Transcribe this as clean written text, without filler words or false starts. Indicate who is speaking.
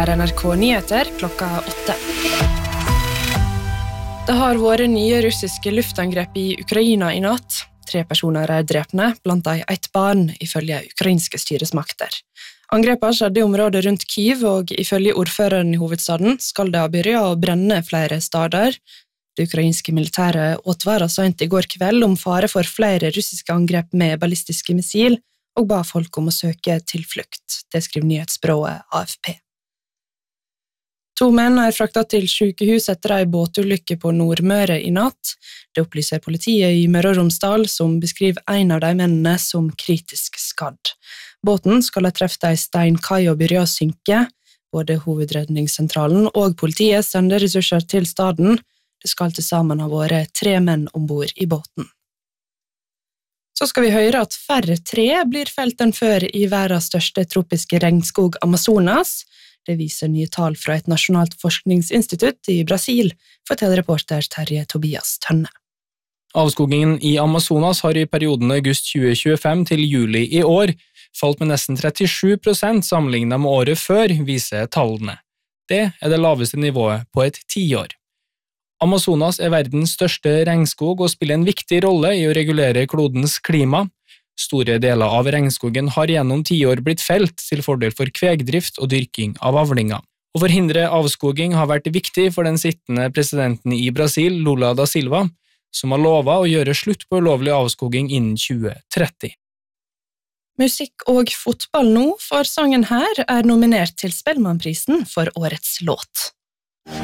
Speaker 1: er NRK Nyheter klokka 8. Det har vært nye russiske luftangrep i Ukraina i natt. 3 personer er drepne, blant dem et barn, ifølge ukrainske styresmakter. Angrepet skjedde i området rundt Kyiv, og ifølge ordføreren i hovedstaden skal det ha begynt å brenne flere steder. Det ukrainske militæret advaret sent i går kveld om fare for flere russiske angrep med ballistiske missil, og ba folk om å søke tilflukt. Det skriver nyhetsbyrået AFP. 2 menn er fraktet til sykehus etter en båtulykke på Nordmøre i natt. Det opplyser politiet i Møre og Romsdal, som beskriver en av de mennene som kritisk skadd. Båten skal ha treffet en steinkai og begynt å synke. Både hovedredningssentralen og politiet sender ressurser til staden. Det skal til sammen ha vært 3 menn ombord i båten. Så skal vi høre at færre tre blir felt enn før i verdens største tropiske regnskog Amazonas. Det viser nye tall fra et nasjonalt forskningsinstitutt i Brasil, forteller reporter Terje Tobias Tønne.
Speaker 2: Avskogingen i Amazonas har i perioden august 2025 til juli i år falt med nesten 37% sammenlignet med året før, viser tallene. Det er det laveste nivået på et 10 år. Amazonas er verdens største regnskog og spiller en viktig rolle i å regulere klodens klima. Store deler av regnskogen har gjennom 10 år blitt felt til fordel for kvegdrift og dyrking av avlinger. Å forhindre avskoging har vært viktig for den sittende presidenten i Brasil, Lula da Silva, som har lovet å gjøre slutt på ulovlig avskoging innen 2030.
Speaker 1: Musikk og fotball nå, for sangen her er nominert til Spellemannprisen for årets låt.